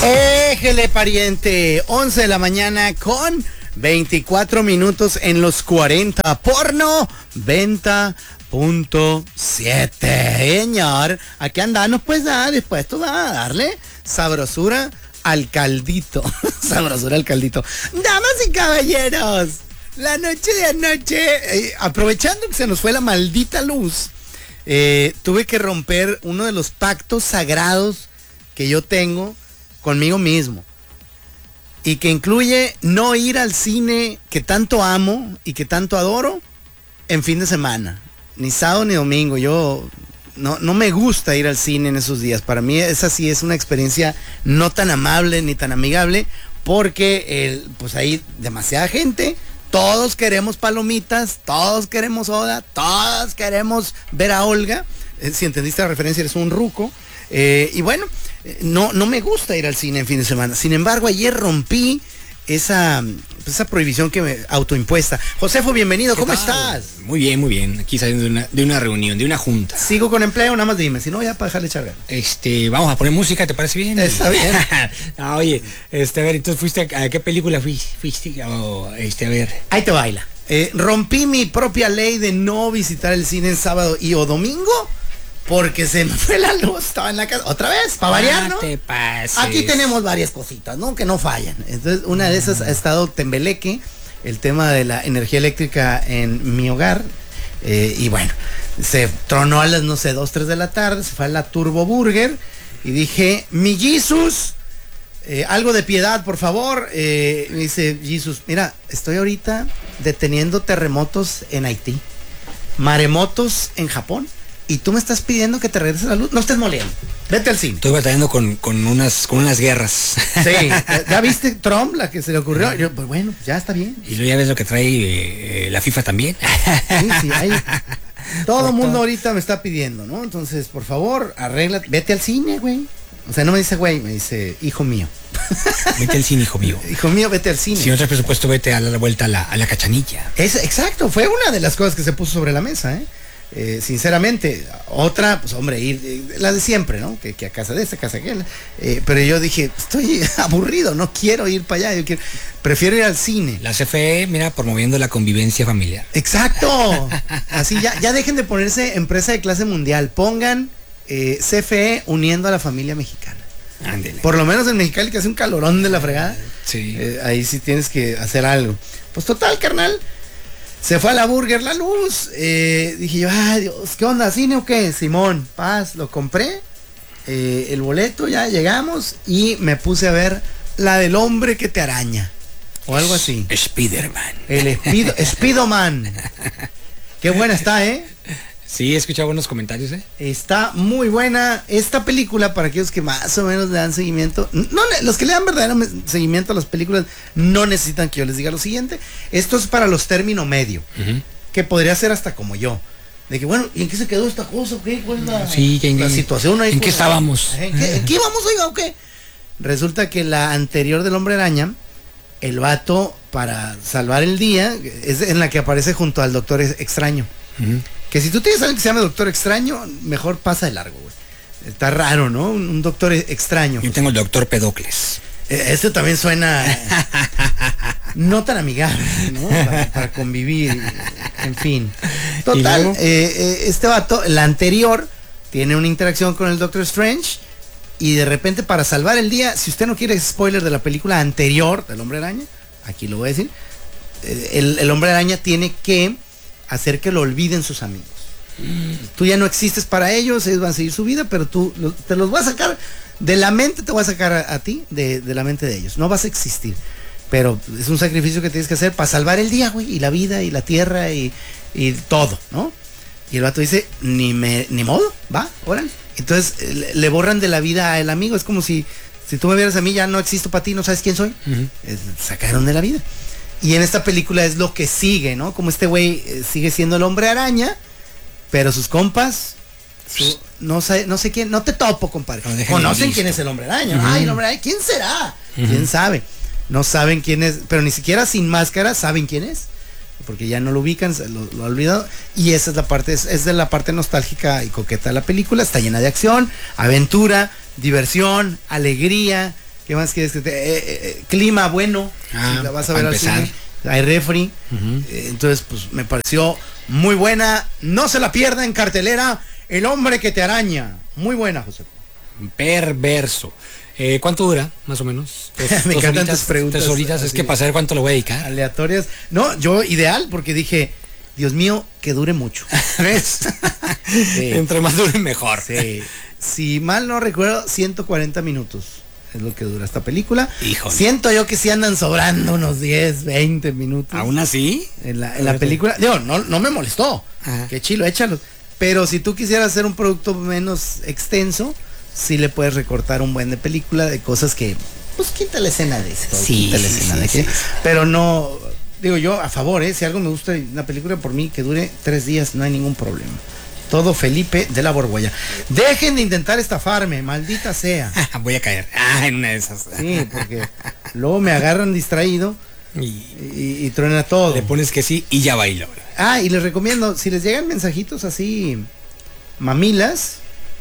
Éjele, pariente. 11 de la mañana con 24 minutos en los 40. Porno, venta.7. Señor, aquí andamos pues dispuestos a darle sabrosura al caldito. Sabrosura al caldito. Damas y caballeros, la noche de anoche, aprovechando que se nos fue la maldita luz, tuve que romper uno de los pactos sagrados que yo tengo conmigo mismo, y que incluye no ir al cine que tanto amo y que tanto adoro en fin de semana, ni sábado ni domingo. Yo no me gusta ir al cine en esos días. Para mí esa sí es una experiencia no tan amable ni tan amigable, porque pues hay demasiada gente, todos queremos palomitas, todos queremos soda, todos queremos ver a Olga. Si entendiste la referencia, eres un ruco. Y bueno, no me gusta ir al cine en fin de semana. Sin embargo, ayer rompí esa prohibición que me autoimpuesta. Josefo, bienvenido, ¿cómo estás? Muy bien, aquí saliendo de una reunión, de una junta. ¿Sigo con empleo? Nada más dime, si no, ya para dejarle echar ganas. Vamos a poner música, ¿te parece bien? Está bien. Oye, a ver, entonces fuiste a qué película fuiste? A ver. Ahí te baila. Rompí mi propia ley de no visitar el cine en sábado y o domingo, porque se me fue la luz, estaba en la casa, otra vez, para variar, ¿no? Te pases. Aquí tenemos varias cositas, ¿no? Que no fallan. Entonces, una de esas ha estado tembeleque, el tema de la energía eléctrica en mi hogar. Y bueno, se tronó a las, 2, 3 de la tarde, se fue a la Turbo Burger, y dije, mi Jesus, algo de piedad, por favor. Me dice, Jesus, mira, estoy ahorita deteniendo terremotos en Haití, maremotos en Japón, y tú me estás pidiendo que te regreses la luz. No estés moliendo, vete al cine. Estoy batallando con unas guerras. Sí, ¿ya viste Trump, la que se le ocurrió? Yo, pues bueno, ya está bien. Y luego ya ves lo que trae la FIFA también. Sí, todo el mundo ahorita me está pidiendo, ¿no? Entonces, por favor, arregla, vete al cine, güey. O sea, no me dice güey, me dice hijo mío. Vete al cine, hijo mío. Hijo mío, vete al cine. Si no traes presupuesto, vete a dar la vuelta a la cachanilla. Exacto, fue una de las cosas que se puso sobre la mesa, sinceramente. Otra, pues hombre, ir la de siempre, ¿no? Que a casa de esta, casa de aquella. Pero yo dije, estoy aburrido, no quiero ir para allá, prefiero ir al cine. La CFE, mira, promoviendo la convivencia familiar. Exacto. Así ya dejen de ponerse empresa de clase mundial, pongan CFE uniendo a la familia mexicana. Ándele. Por lo menos en Mexicali, que hace un calorón de la fregada. Sí. Ahí sí tienes que hacer algo. Pues total, carnal, se fue a la burger la luz. Dije yo, ay Dios, ¿qué onda? ¿Cine o qué? Simón, paz, lo compré. El boleto, ya llegamos. Y me puse a ver la del hombre que te araña, o algo así. Spiderman. El Spidoman. Qué buena está, Sí, he escuchado buenos comentarios, Está muy buena esta película. Para aquellos que más o menos le dan seguimiento, los que le dan verdadero seguimiento a las películas no necesitan que yo les diga lo siguiente. Esto es para los término medio, que podría ser hasta como yo, de que bueno, ¿y en qué se quedó esta cosa? ¿Qué? ¿Cuál es la situación ahí? ¿En qué estábamos? ¿En qué íbamos, oiga, o qué? Resulta que la anterior del Hombre Araña, el vato, para salvar el día, es en la que aparece junto al Doctor Extraño. Que si tú tienes alguien que se llama Doctor Extraño, mejor pasa de largo, güey. Está raro, ¿no? Un doctor extraño. Yo tengo el Doctor Pedocles. Este también suena no tan amigable, ¿no? Para convivir, en fin. Total, este vato, la anterior, tiene una interacción con el Doctor Strange, y de repente, para salvar el día, si usted no quiere spoiler de la película anterior del Hombre Araña, aquí lo voy a decir, el Hombre Araña tiene que hacer que lo olviden sus amigos. Tú ya no existes para ellos van a seguir su vida, pero tú te los vas a sacar de la mente, te vas a sacar a ti de la mente de ellos. No vas a existir, pero es un sacrificio que tienes que hacer para salvar el día, güey, y la vida, y la tierra, y todo, ¿no? Y el vato dice, ni modo, va, órale. Entonces le borran de la vida al amigo. Es como si tú me vieras a mí, ya no existo para ti, no sabes quién soy. Sacaron de la vida. Y en esta película es lo que sigue, ¿no? Como este güey sigue siendo el Hombre Araña, pero sus compas, no sé quién, no te topo, compadre. Conocen quién es el Hombre Araña. Ay, el Hombre Araña, ¿quién será? ¿Quién sabe? No saben quién es, pero ni siquiera sin máscara saben quién es, porque ya no lo ubican, lo han olvidado. Y esa es la parte, es de la parte nostálgica y coqueta de la película. Está llena de acción, aventura, diversión, alegría, ¿Qué más quieres que te... clima bueno, si la vas a ver al cine. Hay refri. Entonces, pues me pareció muy buena. No se la pierda en cartelera. El hombre que te araña. Muy buena, José. Perverso. ¿Cuánto dura, más o menos? Me encantan tus preguntas. 3 horitas, es que para saber cuánto le voy a dedicar. Aleatorias. No, yo ideal, porque dije, Dios mío, que dure mucho. ¿Ves? Sí. Entre más dure, mejor. Sí. Si mal no recuerdo, 140 minutos es lo que dura esta película. Híjole. Siento yo que sí andan sobrando unos 10, 20 minutos. ¿Aún así? En la película. Digo, no me molestó. Ajá. Qué chilo, échalo. Pero si tú quisieras hacer un producto menos extenso, sí le puedes recortar un buen de película de cosas que, pues quita la escena de esto. Sí, quita la escena de que, pero no, digo yo a favor, si algo me gusta una película, por mí que dure 3 días, no hay ningún problema. Todo Felipe de la Borbolla. Dejen de intentar estafarme, maldita sea. Voy a caer. En una de esas. Sí, porque luego me agarran distraído y truena todo. Le pones que sí y ya bailo. Y les recomiendo, si les llegan mensajitos así, mamilas,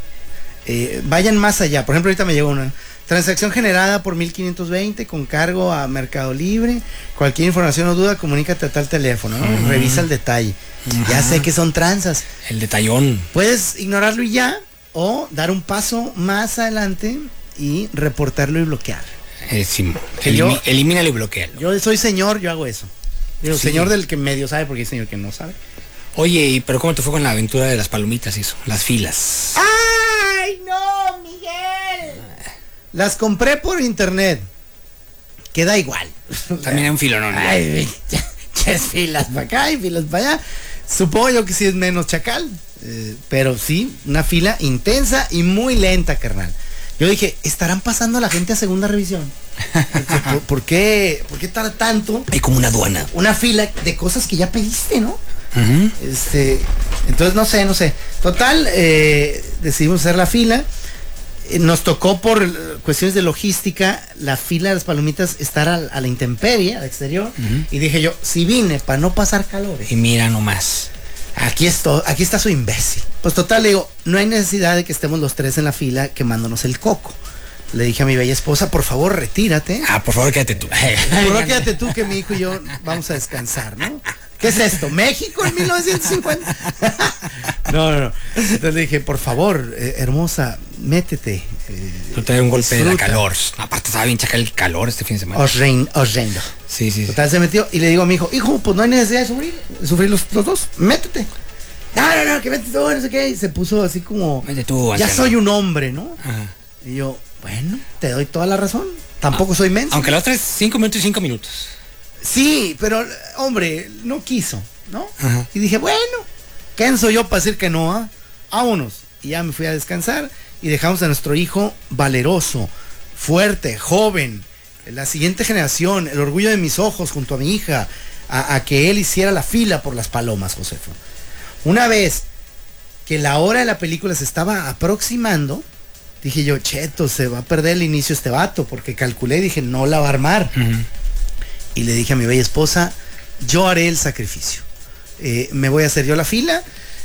vayan más allá. Por ejemplo, ahorita me llegó una transacción generada por 1520 con cargo a Mercado Libre. Cualquier información o duda, comunícate a tal teléfono, ¿no? Revisa el detalle. Ya sé que son tranzas. El detallón. Puedes ignorarlo y ya, o dar un paso más adelante y reportarlo y bloquear. Sí, elimínalo y bloquealo. Yo soy señor, yo hago eso. Digo, sí. Señor del que medio sabe, porque hay señor que no sabe. Oye, pero ¿cómo te fue con la aventura de las palomitas y eso? Las filas. ¡Ay, no, Miguel! Las compré por internet. Queda igual. También hay un filo, ¿no? Ay, es filas para acá y filas para allá. Supongo yo que sí es menos chacal. Pero sí, una fila intensa y muy lenta, carnal. Yo dije, ¿estarán pasando a la gente a segunda revisión? ¿Por qué tarda tanto? Hay como una aduana. Una fila de cosas que ya pediste, ¿no? Uh-huh. Entonces no sé. Total, decidimos hacer la fila. Nos tocó por cuestiones de logística la fila de las palomitas estar a la intemperie, al exterior. Uh-huh. Y dije yo, si vine para no pasar calores. Y mira nomás. Aquí está su imbécil. Pues total, le digo, no hay necesidad de que estemos los 3 en la fila quemándonos el coco. Le dije a mi bella esposa, por favor, retírate. Por favor, quédate tú. Por favor, quédate tú, que mi hijo y yo vamos a descansar, ¿no? ¿Qué es esto? ¿México en 1950? No. Entonces le dije, por favor, hermosa, métete. No te da un golpe de la calor. Aparte estaba bien chacal el calor este fin de semana. Horrendo. Sí. Total, se metió y le digo a mi hijo, pues no hay necesidad de sufrir los dos, métete. No, que métete tú, no sé qué. Y se puso así como, vete tú, ya soy un hombre, ¿no? Ajá. Y yo, bueno, te doy toda la razón. Tampoco soy menso. Aunque la otra es 5 minutos y 5 minutos. Sí, pero, hombre, no quiso, ¿no? Ajá. Y dije, bueno, ¿quién soy yo para decir que no? Vámonos. Y ya me fui a descansar y dejamos a nuestro hijo valeroso, fuerte, joven, la siguiente generación, el orgullo de mis ojos junto a mi hija, a que él hiciera la fila por las palomas, Josefo. Una vez que la hora de la película se estaba aproximando, dije yo, cheto, se va a perder el inicio este vato, porque calculé y dije, no la va a armar. Uh-huh. Y le dije a mi bella esposa, yo haré el sacrificio. Me voy a hacer yo la fila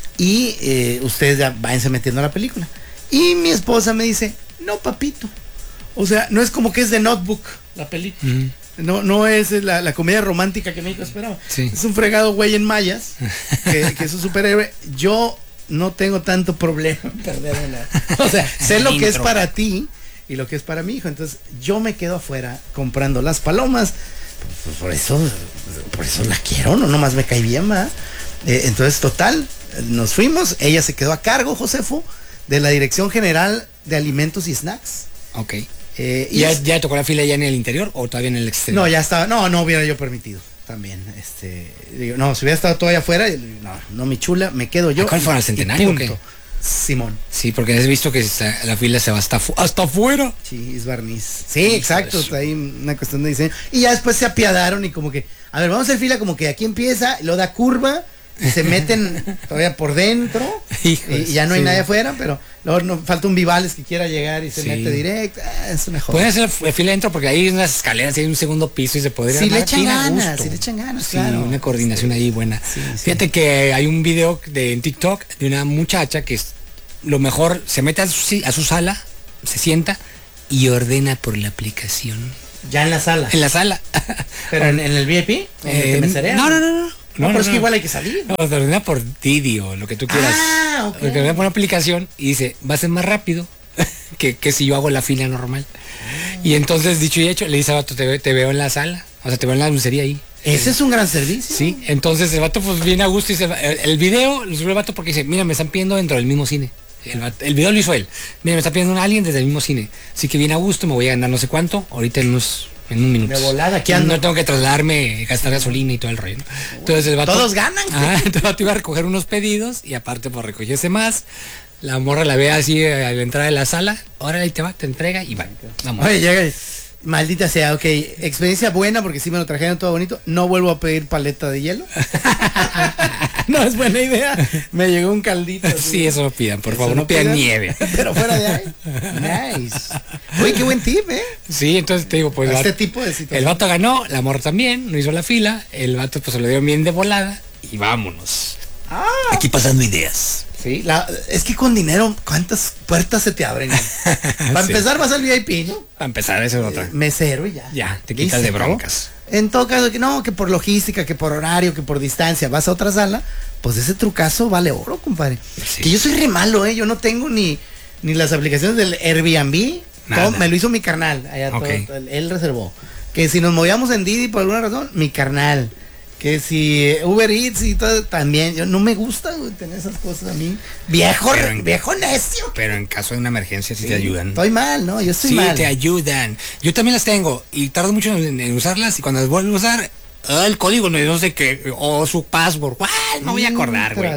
y ustedes ya váyanse metiendo a la película. Y mi esposa me dice, no, papito. O sea, no es como que es de Notebook la película. Uh-huh. No es la comedia romántica que México esperaba. Sí. Es un fregado güey en mallas, que es un superhéroe. Yo no tengo tanto problema en perderme o sea, sé lo que es para ti y lo que es para mi hijo. Entonces, yo me quedo afuera comprando las palomas. Pues por eso la quiero, no nomás me cae bien, ¿verdad? Entonces, total, nos fuimos. Ella se quedó a cargo, Josefo, de la Dirección General de Alimentos y Snacks. Ok. ¿Ya tocó la fila ya en el interior o todavía en el exterior? No, ya estaba, no hubiera yo permitido también. Digo, no, si hubiera estado todavía afuera, no, mi chula, me quedo yo. ¿Cuál fue al Centenario o qué? Simón. Sí, porque has visto que la fila se va hasta afuera. Sí, es barniz. Sí, exacto, está ahí una cuestión de diseño. Y ya después se apiadaron y como que, a ver, vamos a hacer fila como que aquí empieza, lo da curva, y se meten todavía por dentro. Y ya no hay nadie afuera, pero luego no, falta un Vivales que quiera llegar y se mete directo. Es mejor. Pueden hacer fila dentro porque ahí hay unas escaleras y hay un segundo piso y se podría si le echan ganas, sí, claro. Una coordinación ahí buena. Sí. Fíjate que hay un video en TikTok de una muchacha que lo mejor se mete a su sala, se sienta y ordena por la aplicación. Ya en la sala. En la sala. ¿Pero en el VIP? No. No, pero es que igual hay que salir. No, te ordena por Didi o lo que tú quieras. Ah, ok. Te ordena por una aplicación y dice, va a ser más rápido que si yo hago la fila normal. Y entonces, dicho y hecho, le dice al vato, te veo en la sala. O sea, te veo en la dulcería ahí. Ese es un gran servicio. Sí, entonces el vato pues viene a gusto y el video lo subió el vato porque dice, mira, me están pidiendo dentro del mismo cine. El video lo hizo él. Mira, me está pidiendo alguien desde el mismo cine. Así que viene a gusto, me voy a ganar no sé cuánto, ahorita en un minuto. De volada, ¿qué ando? No tengo que trasladarme, gastar gasolina y todo el rollo, ¿no? Entonces el vato, todos ganan. Entonces el vato iba a recoger unos pedidos y aparte por recogerse más. La morra la ve así a la entrada de la sala. Ahora ahí te va, te entrega y va. Vamos. Oye, llega. Maldita sea, ok. Experiencia buena porque sí me lo trajeron todo bonito. No vuelvo a pedir paleta de hielo. No es buena idea. Me llegó un caldito. Así. Sí, eso lo pidan, por favor, no pidan nieve. Pero fuera de ahí. Nice. Oye, qué buen tip, ¿eh? Sí, entonces te digo, pues. Este tipo de situación. El vato ganó, la morra también, no hizo la fila. El vato pues se lo dio bien de volada y vámonos. Ah. Aquí pasando ideas. Sí, es que con dinero, ¿cuántas puertas se te abren? Para empezar vas al VIP, ¿no? Para empezar, eso es otra. Mesero y ya. Ya, te quitas de broncas. En todo caso, que por logística, que por horario, que por distancia, vas a otra sala, pues ese trucazo vale oro, compadre. Sí. Que yo soy re malo, yo no tengo ni las aplicaciones del Airbnb. Todo, me lo hizo mi carnal, allá okay. todo, él reservó. Que si nos movíamos en Didi por alguna razón, mi carnal. Que si Uber Eats y todo también, yo no me gusta tener esas cosas a mí. Viejo necio. Pero en caso de una emergencia sí te ayudan. Estoy mal, ¿no? Yo estoy mal. Sí, te ayudan. Yo también las tengo y tardo mucho en usarlas y cuando las vuelvo a usar, el código no sé qué, o su password, no voy a acordar, güey.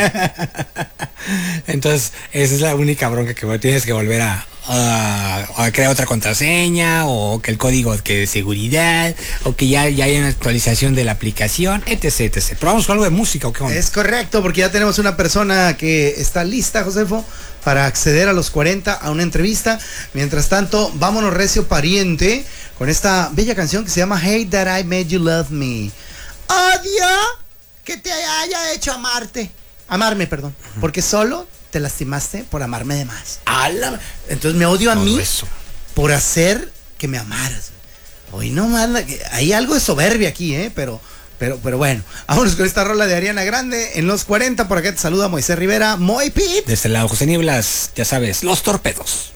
Entonces, esa es la única bronca que tienes que volver a crear otra contraseña, o que el código que de seguridad, o que ya hay una actualización de la aplicación, etc. Pero vamos con algo de música, ¿o qué onda? Es correcto, porque ya tenemos una persona que está lista, Josefo, para acceder a los 40 a una entrevista. Mientras tanto, vámonos recio pariente con esta bella canción que se llama Hate That I Made You Love Me. Odio que te haya hecho amarme, perdón, porque solo te lastimaste por amarme de más. Entonces me odio a mí por hacer que me amaras. Hoy no manda, hay algo de soberbia aquí, pero bueno, vámonos con esta rola de Ariana Grande en los 40. Por acá te saluda Moisés Rivera, Moy Pit. De este lado, José Nieblas, ya sabes, Los Torpedos.